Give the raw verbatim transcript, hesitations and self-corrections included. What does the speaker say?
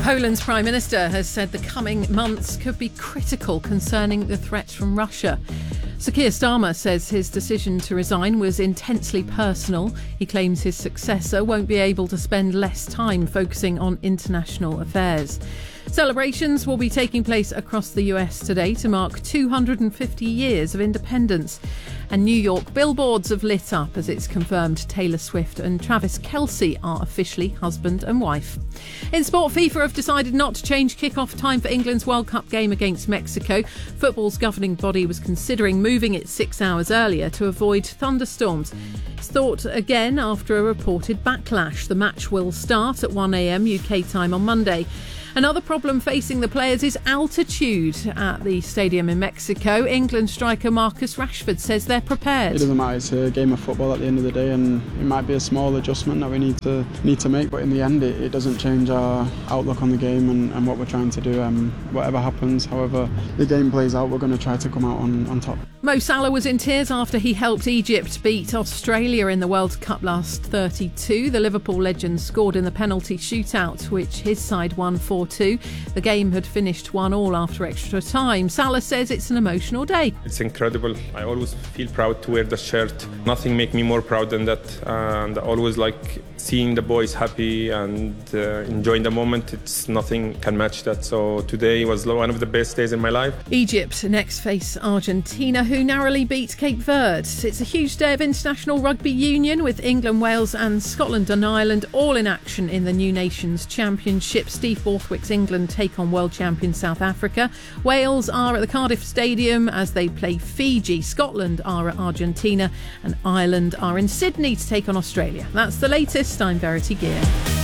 Poland's Prime Minister has said the coming months could be critical concerning the threats from Russia. Sir Keir Starmer says his decision to resign was intensely personal. He claims his successor won't be able to spend less time focusing on international affairs. Celebrations will be taking place across the U S today to mark two hundred fifty years of independence. And New York billboards have lit up as it's confirmed Taylor Swift and Travis Kelce are officially husband and wife. In sport, FIFA have decided not to change kick-off time for England's World Cup game against Mexico. Football's governing body was considering moving it six hours earlier to avoid thunderstorms. It's thought again after a reported backlash. The match will start at one a.m. U K time on Monday. Another problem facing the players is altitude at the stadium in Mexico. England striker Marcus Rashford says they're prepared. It doesn't matter, it's a game of football at the end of the day, and it might be a small adjustment that we need to need to make, but in the end it, it doesn't change our outlook on the game and, and what we're trying to do. Um, whatever happens, however the game plays out, we're going to try to come out on, on top. Mo Salah was in tears after he helped Egypt beat Australia in the World Cup last thirty-two. The Liverpool legend scored in the penalty shootout, which his side won four two. The game had finished one all after extra time. Salah says it's an emotional day. It's incredible. I always feel proud to wear the shirt. Nothing makes me more proud than that. And I always like seeing the boys happy and uh, enjoying the moment. It's nothing can match that. So today was one of the best days in my life. Egypt next face Argentina, who narrowly beat Cape Verde. It's a huge day of international rugby union with England, Wales and Scotland and Ireland all in action in the New Nations Championship. Steve Borthwick's England take on world champion South Africa. Wales are at the Cardiff Stadium as they play Fiji. Scotland are at Argentina and Ireland are in Sydney to take on Australia. That's the latest. I'm Verity Gear.